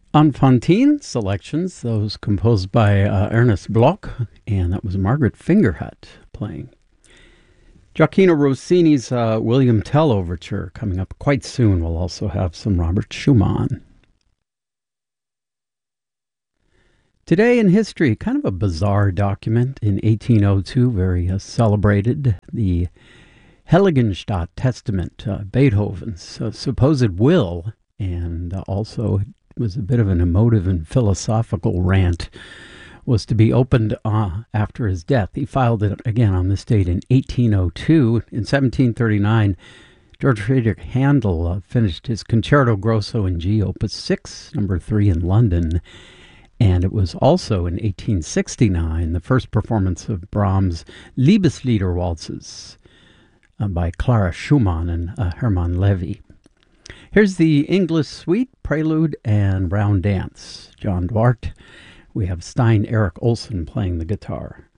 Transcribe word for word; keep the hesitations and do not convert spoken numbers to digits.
Enfantine selections, those composed by uh, Ernest Bloch, and that was Margaret Fingerhut playing. Gioacchino Rossini's uh, William Tell Overture coming up quite soon. We'll also have some Robert Schumann. Today in history, kind of a bizarre document in eighteen oh two, very uh, celebrated, the Heiligenstadt Testament, uh, Beethoven's uh, supposed will, and uh, also was a bit of an emotive and philosophical rant, was to be opened uh, after his death. He filed it again on this date in eighteen oh two. In seventeen thirty-nine, George Friedrich Handel uh, finished his Concerto Grosso in G, Opus six, number three in London. And it was also in eighteen sixty-nine, the first performance of Brahms' Liebeslieder Waltzes uh, by Clara Schumann and uh, Hermann Levy. Here's the English Suite, Prelude, and Round Dance. John Duarte. We have Stein Erik Olson playing the guitar.